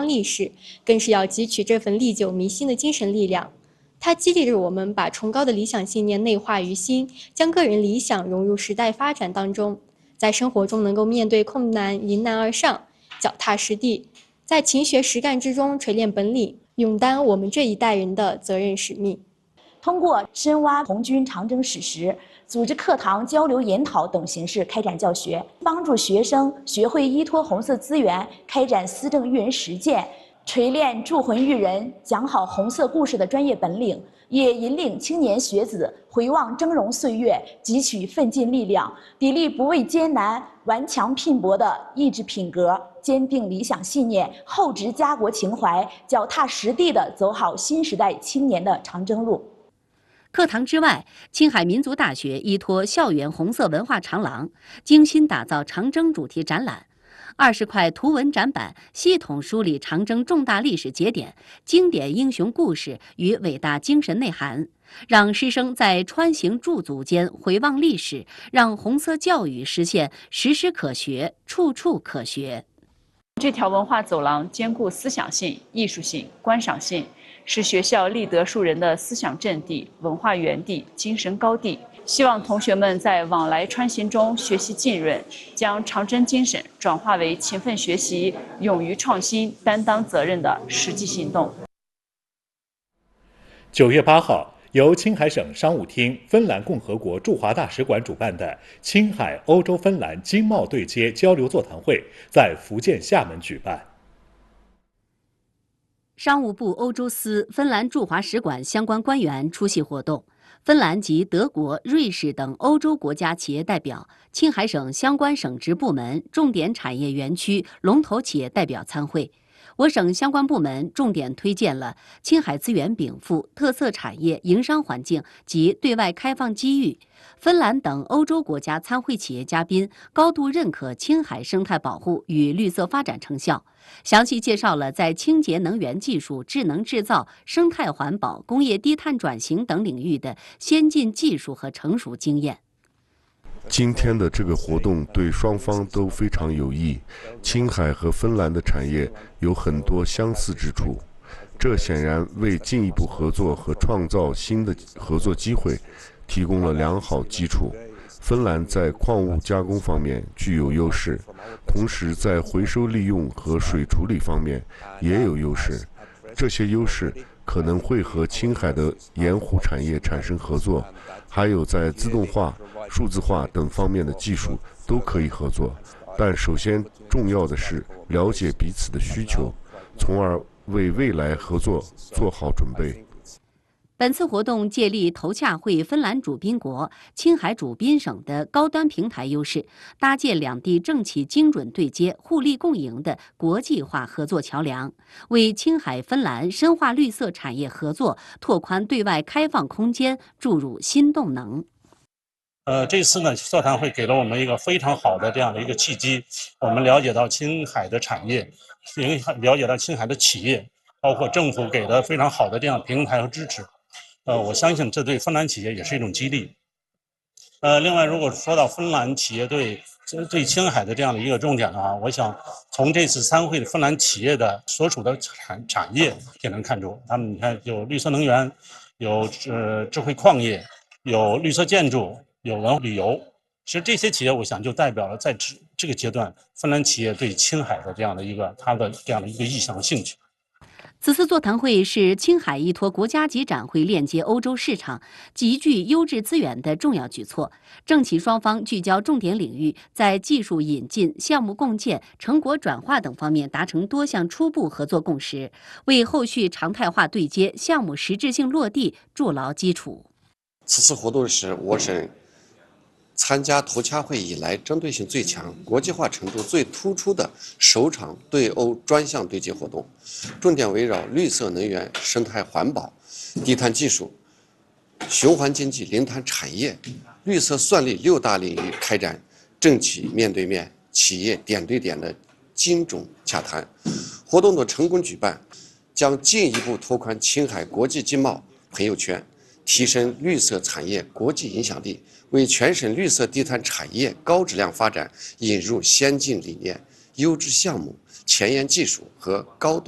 望历史，更是要汲取这份历久弥新的精神力量。它激励着我们把崇高的理想信念内化于心，将个人理想融入时代发展当中，在生活中能够面对困难迎难而上，脚踏实地，在勤学实干之中锤炼本领，勇担我们这一代人的责任使命。 通过深挖红军长征史实、组织课堂交流研讨等形式开展教学，帮助学生学会依托红色资源开展思政育人实践，锤炼铸魂育人、讲好红色故事的专业本领，也引领青年学子回望峥嵘岁月，汲取奋进力量，砥砺不畏艰难、顽强拼搏的意志品格，坚定理想信念，厚植家国情怀，脚踏实地地走好新时代青年的长征路。 课堂之外，青海民族大学依托校园红色文化长廊，精心打造长征主题展览。20块图文展板系统梳理长征重大历史节点、经典英雄故事与伟大精神内涵，让师生在穿行驻足间回望历史，让红色教育实现时时可学、处处可学。 这条文化走廊兼顾思想性、艺术性、观赏性，是学校立德树人的思想阵地、文化园地、精神高地。希望同学们在往来穿行中学习浸润，将长征精神转化为勤奋学习、勇于创新、担当责任的实际行动。 9月8号，由青海省商务厅、芬兰共和国驻华大使馆主办的青海欧洲芬兰经贸对接交流座谈会在福建厦门举办。 商务部欧洲司、芬兰驻华使馆相关官员出席活动，芬兰及德国、瑞士等欧洲国家企业代表、青海省相关省直部门、重点产业园区龙头企业代表参会。我省相关部门重点推荐了青海资源禀赋、特色产业、营商环境及对外开放机遇。芬兰等欧洲国家参会企业嘉宾高度认可青海生态保护与绿色发展成效，详细介绍了在清洁能源技术、智能制造、生态环保、工业低碳转型等领域的先进技术和成熟经验。 今天的这个活动对双方都非常有益，青海和芬兰的产业有很多相似之处，这显然为进一步合作和创造新的合作机会提供了良好基础。芬兰在矿物加工方面具有优势，同时在回收利用和水处理方面也有优势，这些优势可能会和青海的盐湖产业产生合作，还有在自动化、数字化等方面的技术都可以合作。但首先重要的是了解彼此的需求，从而为未来合作做好准备。 本次活动借力头洽会芬兰主宾国、青海主宾省的高端平台优势，搭建两地政企精准对接、互利共赢的国际化合作桥梁，为青海芬兰深化绿色产业合作、拓宽对外开放空间注入新动能。 这次呢，座谈会给了我们一个非常好的这样的一个契机，我们了解到青海的产业，了解到青海的企业，包括政府给的非常好的这样平台和支持。我相信这对芬兰企业也是一种激励。另外，如果说到芬兰企业对青海的这样的一个重点的话，我想从这次参会的芬兰企业的所属的产业也能看出，他们你看有绿色能源，有智慧矿业，有绿色建筑，有文化旅游。其实这些企业，我想就代表了在这个阶段，芬兰企业对青海的这样的一个它的这样的一个意向和兴趣。 此次座谈会是青海依托国家级展会链接欧洲市场、集聚优质资源的重要举措。政企双方聚焦重点领域，在技术引进、项目共建、成果转化等方面达成多项初步合作共识，为后续常态化对接、项目实质性落地筑牢基础。 此次活动是我省参加头洽会以来针对性最强、国际化程度最突出的首场对欧专项对接活动，重点围绕绿色能源、生态环保、低碳技术、循环经济、零碳产业、绿色算力6大领域开展政企面对面、企业点对点的精准洽谈。活动的成功举办，将进一步拓宽青海国际经贸朋友圈，提升绿色产业国际影响力，为全省绿色低碳产业高质量发展引入先进理念、优质项目、前沿技术和高端